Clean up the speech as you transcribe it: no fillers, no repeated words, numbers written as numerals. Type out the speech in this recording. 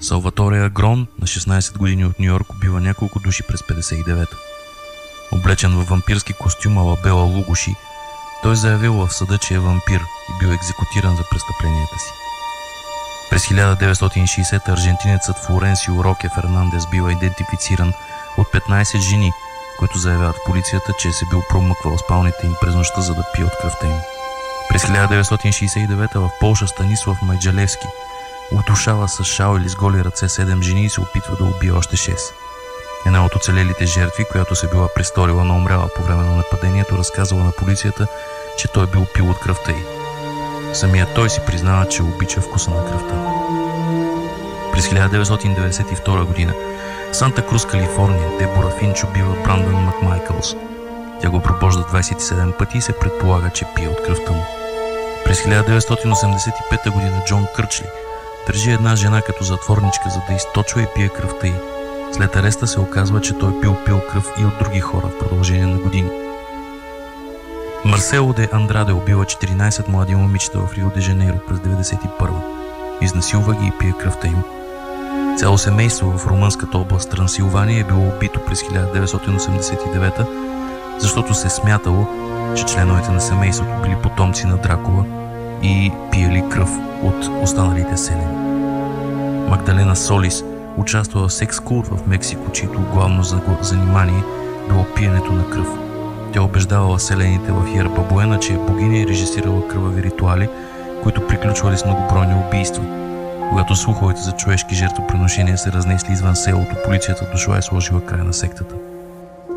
Салваторе Агрон, на 16 години от Нью-Йорк, убива няколко души през 59-та. Облечен в вампирски костюм ала Бела Лугоши, той заявил в съда, че е вампир и бил екзекутиран за престъпленията си. През 1960 аржентинецът Флоренсио Роке Фернандес бива идентифициран от 15 жени, които заявяват в полицията, че се бил промъквал спалните им през нощта, за да пие от кръвта им. През 1969 в Полша Станислав Майджалевски удушава с шал или с голи ръце 7 жени и се опитва да убие още 6. Една от оцелелите жертви, която се била престорила на умряла по време на нападението, разказала на полицията, че той бил пил от кръвта й. Самият той си признава, че обича вкуса на кръвта. През 1992 година в Санта Крус, Калифорния, Дебора Финч убива Брандън Макмайкълс. Тя го пробожда 27 пъти и се предполага, че пие от кръвта му. През 1985 година Джон Кърчли държи една жена като затворничка, за да източва и пие кръвта й. След ареста се оказва, че той пил кръв и от други хора в продължение на години. Марсело де Андраде убива 14 млади момичета в Рио де Жанейро през 1991. Изнасилва ги и пие кръвта им. Цяло семейство в румънската област Трансилвания е било убито през 1989, защото се смятало, че членовете на семейството били потомци на Дракула и пиели кръв от останалите селени. Магдалена Солис участва в секс култ в Мексико, чието главно занимание било пиенето на кръв. Тя убеждавала селените в Йерба Буена, че е богиня и режисирала кръвави ритуали, които приключвали с многобройни убийства. Когато слуховете за човешки жертвоприношения се разнесли извън селото, полицията дошла и сложила край на сектата.